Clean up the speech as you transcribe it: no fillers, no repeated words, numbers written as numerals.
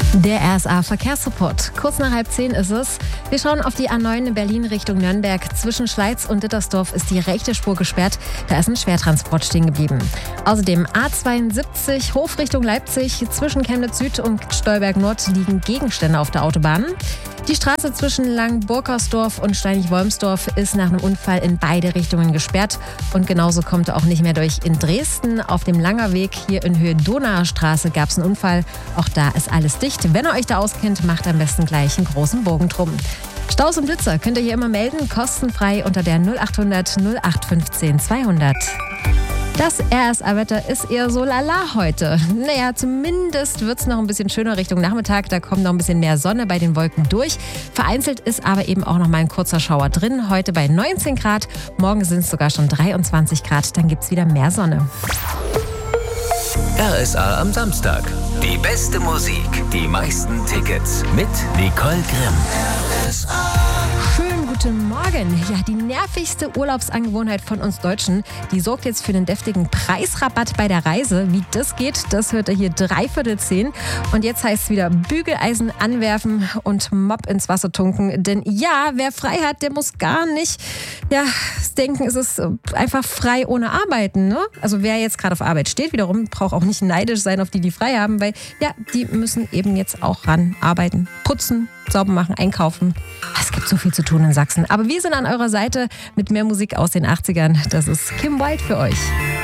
Der RSA-Verkehrssupport. Kurz nach 9:30 ist es. Wir schauen auf die A9 in Berlin Richtung Nürnberg. Zwischen Schleiz und Dittersdorf ist die rechte Spur gesperrt. Da ist ein Schwertransport stehen geblieben. Außerdem A72 Hof Richtung Leipzig. Zwischen Chemnitz Süd und Stolberg Nord liegen Gegenstände auf der Autobahn. Die Straße zwischen Langburkersdorf und Steinig-Wolmsdorf ist nach einem Unfall in beide Richtungen gesperrt. Und genauso kommt er auch nicht mehr durch in Dresden. Auf dem Langerweg hier in Höhe Donauer Straße gab es einen Unfall. Auch da ist alles dicht. Wenn ihr euch da auskennt, macht am besten gleich einen großen Bogen drum. Staus und Blitzer könnt ihr hier immer melden, kostenfrei unter der 0800 0815 200. Das RSA-Wetter ist eher so lala heute. Naja, zumindest wird es noch ein bisschen schöner Richtung Nachmittag. Da kommt noch ein bisschen mehr Sonne bei den Wolken durch. Vereinzelt ist aber eben auch noch mal ein kurzer Schauer drin. Heute bei 19 Grad. Morgen sind es sogar schon 23 Grad. Dann gibt es wieder mehr Sonne. RSA am Samstag. Die beste Musik, die meisten Tickets mit Nicole Grimm. Schönen guten Morgen. Ja, die nervigste Urlaubsangewohnheit von uns Deutschen, die sorgt jetzt für einen deftigen Preisrabatt bei der Reise. Wie das geht, das hört ihr hier 9:45. Und jetzt heißt es wieder Bügeleisen anwerfen und Mopp ins Wasser tunken. Denn ja, wer frei hat, der muss gar nicht denken, es ist einfach frei ohne Arbeiten. Ne? Also wer jetzt gerade auf Arbeit steht, wiederum braucht auch nicht neidisch sein auf die, die frei haben, weil ja, die müssen eben jetzt auch ran arbeiten, putzen, sauber machen, einkaufen. Es gibt so viel zu tun in Sachsen. Aber wir sind an eurer Seite mit mehr Musik aus den 80ern. Das ist Kim Wilde für euch.